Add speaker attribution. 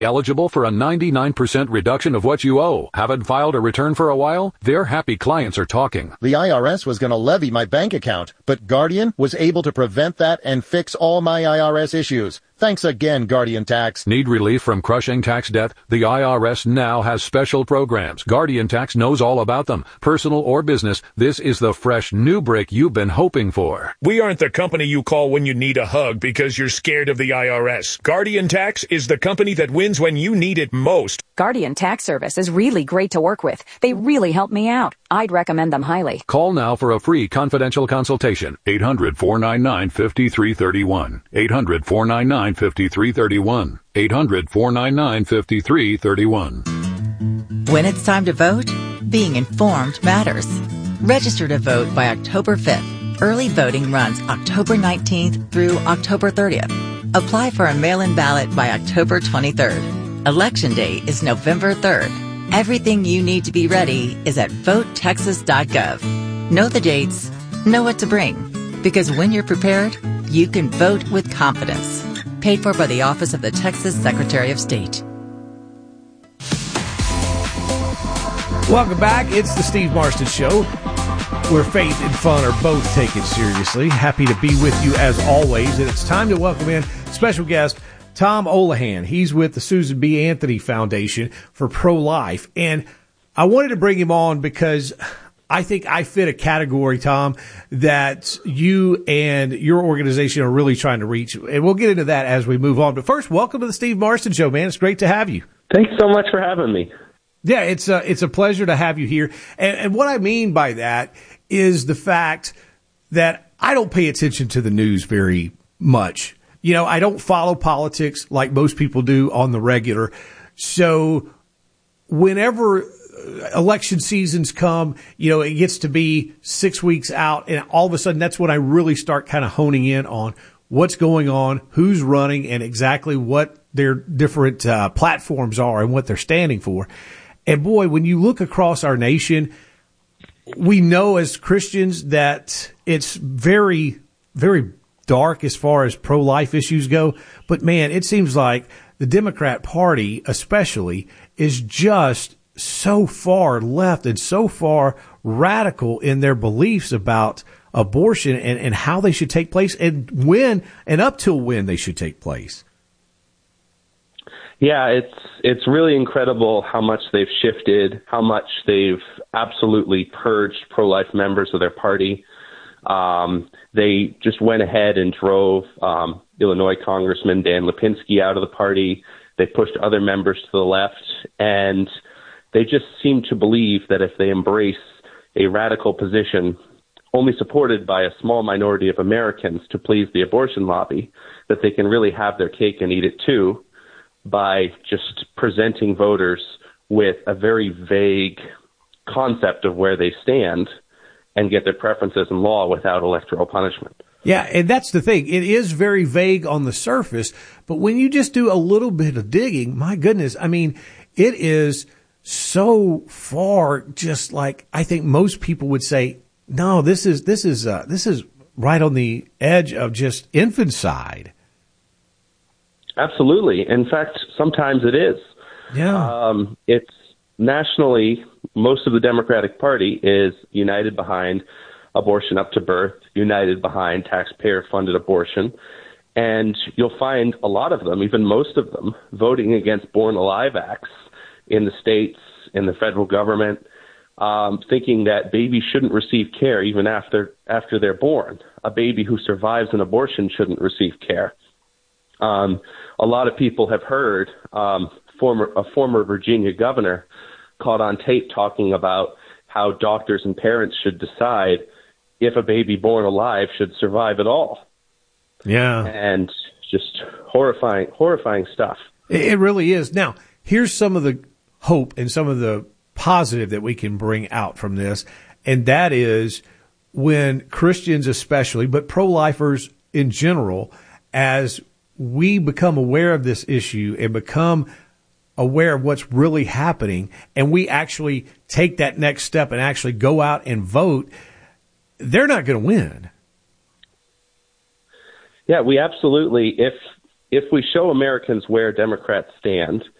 Speaker 1: Eligible for a 99% reduction of what you owe. Haven't filed a return for a while? Their happy clients are talking.
Speaker 2: The IRS was going to levy my bank account, but Guardian was able to prevent that and fix all my IRS issues. Thanks again, Guardian Tax.
Speaker 1: Need relief from crushing tax debt? The IRS now has special programs. Guardian Tax knows all about them. Personal or business, this is the fresh new break you've been hoping for.
Speaker 3: We aren't the company you call when you need a hug because you're scared of the IRS. Guardian Tax is the company that wins when you need it most.
Speaker 4: Guardian Tax Service is really great to work with. They really help me out. I'd recommend them highly.
Speaker 1: Call now for a free confidential consultation. 800-499-5331. 800-499-5331. 800-499-5331.
Speaker 5: When it's time to vote, being informed matters. Register to vote by October 5th. Early voting runs October 19th through October 30th. Apply for a mail-in ballot by October 23rd. Election Day is November 3rd. Everything you need to be ready is at votetexas.gov. Know the dates, know what to bring, because when you're prepared, you can vote with confidence. Paid for by the Office of the Texas Secretary of State.
Speaker 6: Welcome back. It's the Steve Marston Show, where faith and fun are both taken seriously. Happy to be with you as always. And it's time to welcome in special guest Tom Olahan. He's with the Susan B. Anthony Foundation for Pro-Life. And I wanted to bring him on because I think I fit a category, Tom, that you and your organization are really trying to reach. And we'll get into that as we move on. But first, welcome to the Steve Marston Show, man. It's great to have you.
Speaker 7: Thanks so much for having me.
Speaker 6: Yeah, it's a pleasure to have you here. And what I mean by that is the fact that I don't pay attention to the news very much. You know, I don't follow politics like most people do on the regular. So whenever election seasons come, you know, it gets to be 6 weeks out, and all of a sudden that's when I really start kind of honing in on what's going on, who's running, and exactly what their different platforms are and what they're standing for. And boy, when you look across our nation, we know as Christians that it's very, very dark as far as pro-life issues go. But man, it seems like the Democrat Party especially is just so far left and so far radical in their beliefs about abortion and how they should take place and when and up till when they should take place.
Speaker 7: Yeah, it's really incredible how much they've shifted, how much they've absolutely purged pro-life members of their party. They just went ahead and drove Illinois Congressman Dan Lipinski out of the party. They pushed other members to the left, and they just seem to believe that if they embrace a radical position only supported by a small minority of Americans to please the abortion lobby, that they can really have their cake and eat it too, by just presenting voters with a very vague concept of where they stand and get their preferences in law without electoral punishment.
Speaker 6: Yeah, and that's the thing. It is very vague on the surface, but when you just do a little bit of digging, my goodness, I mean, it is so far just like I think most people would say, no, this is right on the edge of just infanticide.
Speaker 7: Absolutely. In fact, sometimes it is.
Speaker 6: Yeah.
Speaker 7: It's nationally, most of the Democratic Party is united behind abortion up to birth, united behind taxpayer-funded abortion. And you'll find a lot of them, even most of them, voting against Born Alive acts in the states, in the federal government, thinking that babies shouldn't receive care even after they're born. A baby who survives an abortion shouldn't receive care. A lot of people have heard a former Virginia governor caught on tape talking about how doctors and parents should decide if a baby born alive should survive at all.
Speaker 6: Yeah.
Speaker 7: And just horrifying stuff.
Speaker 6: It really is. Now, here's some of the hope and some of the positive that we can bring out from this, and that is when Christians especially, but pro-lifers in general, as we become aware of this issue and become aware of what's really happening, and we actually take that next step and actually go out and vote, they're not going to win.
Speaker 7: Yeah, we absolutely, if if we show Americans where Democrats stand,